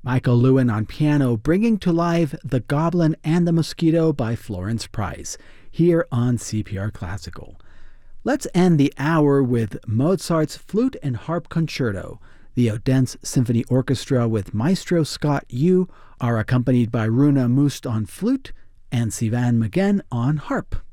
Michael Lewin on piano, bringing to life The Goblin and the Mosquito by Florence Price, here on CPR Classical. Let's end the hour with Mozart's Flute and Harp Concerto. The Odense Symphony Orchestra with Maestro Scott Yu are accompanied by Runa Must on flute and Sivan Magen on harp.